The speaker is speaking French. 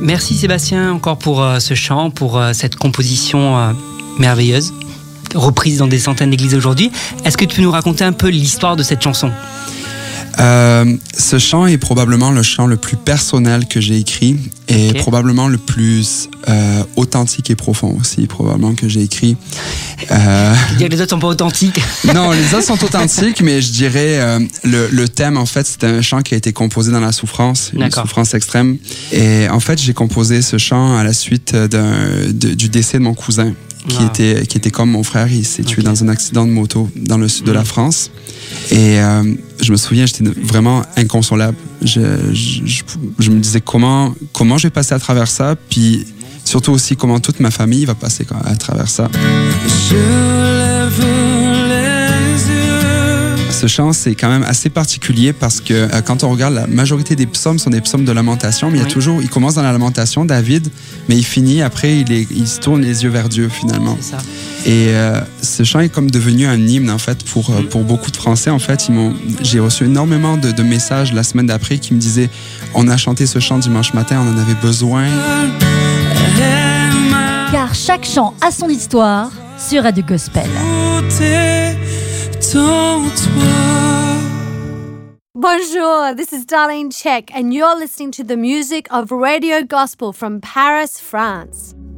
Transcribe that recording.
Merci Sébastien encore pour ce chant, pour cette composition merveilleuse, reprise dans des centaines d'églises aujourd'hui. Est-ce que tu peux nous raconter un peu l'histoire de cette chanson ? Ce chant est probablement le chant le plus personnel que j'ai écrit et probablement le plus authentique et profond aussi, probablement que j'ai écrit. Tu dis que les autres sont pas authentiques? Non, les autres sont authentiques, mais je dirais le thème, en fait, c'était un chant qui a été composé dans la souffrance, une souffrance extrême. Et en fait, j'ai composé ce chant à la suite du décès de mon cousin. Qui était comme mon frère, il s'est tué dans un accident de moto dans le sud de la France. Et je me souviens, j'étais vraiment inconsolable. Je me disais comment je vais passer à travers ça, puis surtout aussi comment toute ma famille va passer à travers ça. Ce chant, c'est quand même assez particulier parce que quand on regarde, la majorité des psaumes sont des psaumes de lamentation, mais il commence dans la lamentation, David, mais il finit, après, il se tourne les yeux vers Dieu, finalement. C'est ça. Et ce chant est comme devenu un hymne, en fait, pour beaucoup de Français. En fait, j'ai reçu énormément de messages la semaine d'après qui me disaient « On a chanté ce chant dimanche matin, on en avait besoin. » Car chaque chant a son histoire sur Radio Gospel. Bonjour, this is Darlene Check, and you're listening to the music of Radio Gospel from Paris, France.